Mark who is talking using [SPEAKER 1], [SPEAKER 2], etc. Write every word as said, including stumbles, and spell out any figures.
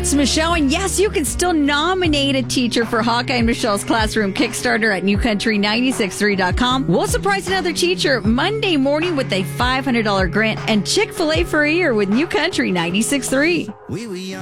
[SPEAKER 1] It's Michelle, and yes, you can still nominate a teacher for Hawkeye and Michelle's Classroom Kickstarter at new country nine six three dot com. We'll surprise another teacher Monday morning with a five hundred dollars grant and Chick-fil-A for a year with New Country ninety-six point three.